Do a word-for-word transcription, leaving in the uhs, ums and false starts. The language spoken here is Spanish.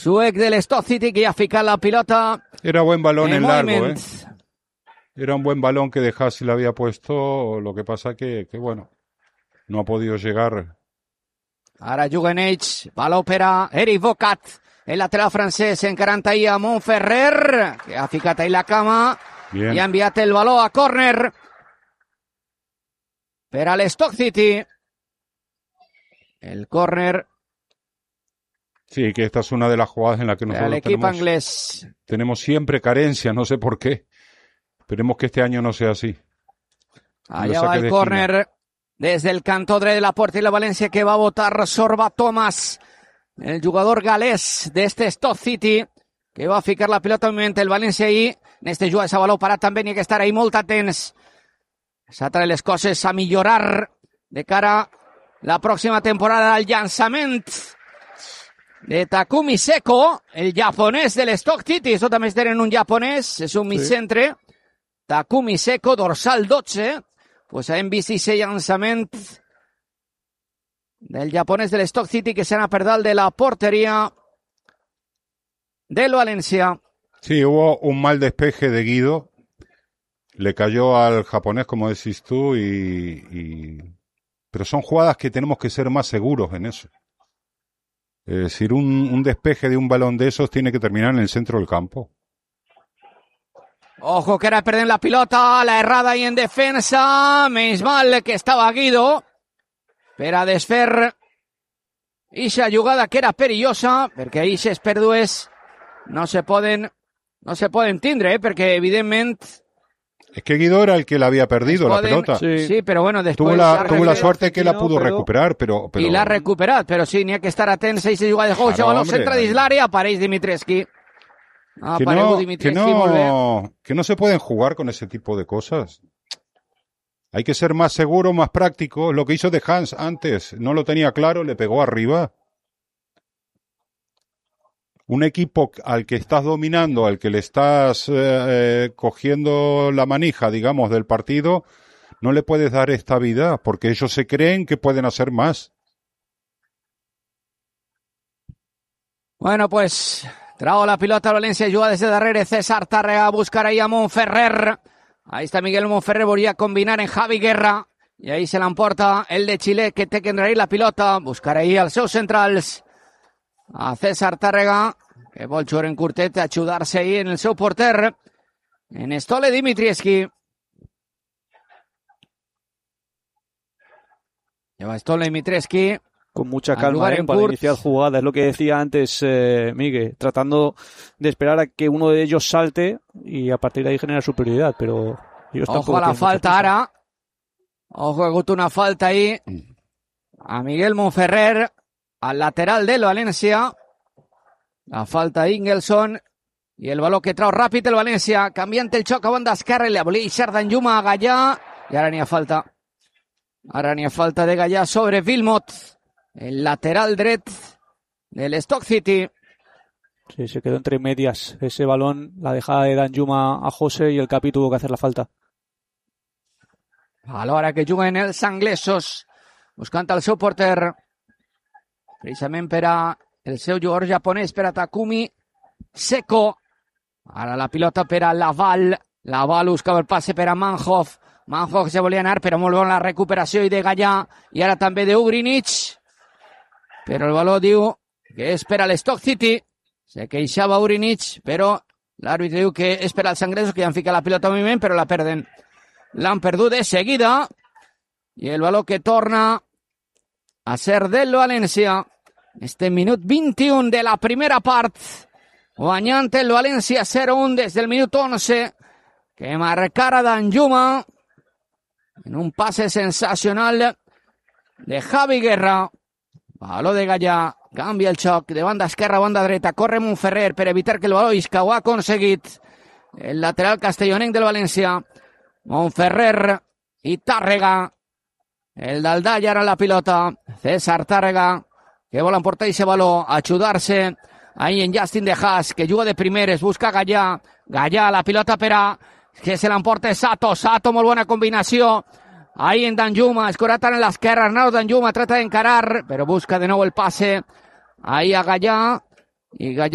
Suec del Stoke City que ya fica la pilota. Era buen balón en, en largo, moviment. ¿eh? Era un buen balón que De Haas le había puesto, lo que pasa que, que bueno, no ha podido llegar. Ara juguen ells, baló per a Eric Bocat, el lateral francès encarant ahir a Montferrer, que ha ficat ahir la cama. Bien. I ha enviat el baló a córner per a l'Stoke City. El córner. Sí, que esta es una de las jugadas en las que nosotros tenemos, inglés. tenemos siempre carencia, no sé por qué. Esperemos que este año no sea así. Allá va el córner desde el canto dret de la Puerta y la Valencia que va a votar Sorba Thomas, el jugador galés de este Stoke City, que va a ficar la pilota en el València ahir. En este jugada s'ha baló parat també, n'hi ha que estar ahí molt atents. S'ha tret les coses a millorar de cara a la pròxima temporada al llançament de Takumi Seko, el japonès de l'Stoke City. Això també tenen un japonès, és un migcentre. Sí. Takumi Seko, dorsal dotze. Pues hem vist ese llançament del japonès de l'Stoke City que se n'ha perdut de la portería del Valencia. Sí, hubo un mal despeje de Guido. Le cayó al japonés, como decís tú, y, y... pero son jugadas que tenemos que ser más seguros en eso. Es decir, un, un despeje de un balón de esos tiene que terminar en el centro del campo. Ojo que ara perden la pilota, la errada ahí en defensa, menys mal que estava Guido per a desfer ixa jugada que era perillosa, perquè ixes pèrdues no se poden no se poden tindre, eh, perquè evidentment es que Guido era el que la había perdido poden, la pelota. Sí, sí, pero bueno, después tuvo la, tuvo la suerte que la pudo pero, recuperar, pero, pero... I l'ha recuperat, però sí, n'hi ha que estar atents a aquesta jugada de Goucha, baló centre dins l'àrea, apareix Dimitrescu. Ah, que, no, que, no, que no se pueden jugar con ese tipo de cosas. Hay que ser más seguro, más práctico. Lo que hizo De Haas antes, no lo tenía claro, le pegó arriba. Un equipo al que estás dominando, al que le estás eh, eh, cogiendo la manija, digamos, del partido, no le puedes dar estabilidad, porque ellos se creen que pueden hacer más. Bueno, pues... Trau la pilota al València, juga des de darrere César Tàrrega a buscar ahí a Montferrer. Ahí está Miguel Montferrer, volia combinar en Javi Guerra. I ahí se l'emporta el de Xile, que té que endrair la pilota. Buscar ahí als seus centrals. A César Tàrrega, que vol jugar en curtet, ajudar-se ahí en el seu porter. En Stole Dimitrievski. Lleva Stole Dimitrievski. Con mucha calma, ¿eh? Para iniciar jugada, es lo que decía antes eh, Miguel, tratando de esperar a que uno de ellos salte y a partir de ahí generar superioridad, pero ellos Ojo a la falta ara, ojo, ha hagut una falta ahí a Miguel Montferrer, al lateral del València, la falta a Ingelsson, i el baló que trau ràpid el València, canviant el xoc a banda esquerra, i li volia deixar Danjuma a Gallà, i ara n'hi ha falta, ara n'hi ha falta de Gallà sobre Wilmot, el lateral dret del Stoke City. Sí, se quedó entre medias ese balón, la dejada de Danjuma a José y el Capi tuvo que hacer la falta. Alhora que juguen els anglesos, buscant el seu porter, precisament per a el seu jugador japonès, per a Takumi Seko. Ara la pilota per a Laval, Laval buscava el passe per a Manhoff, Manhoff se volia anar, però molt bona la recuperació i de Gallà, i ara també de Ugrinic. Però el baló diu que és per a l'Stoke City. Se queixava Ugrinic, però l'àrbitre diu que és per als anglesos, que ja han ficat la pilota en moviment, però la perden. L'han perdut de seguida. I el baló que torna a ser del València. Este minut vint-i-un de la primera part. Guanyant el València zero un des del minut onze. Que marcara Danjuma en un pase sensacional de Javi Guerra. Baló de Gallà, canvia el xoc de banda esquerra a banda dreta, corre Montferrer per evitar que el baló isca, ho ha aconseguit el lateral castellonenc del València. Montferrer i Tàrrega, el d'Aldall ara la pilota, César Tàrrega, que vol emportar ese baló, ajudar-se ahí en Justin De Haas, que juga de primeres, busca Gallà, Gallà, la pilota per a, que se l'emporta Sato, Sato, molt bona combinació, ahí en Danjuma, escorat en l'esquerra, Arnau Danjuma trata d'encarar, però busca de nou el passe, ahí a Gallà, i Gallà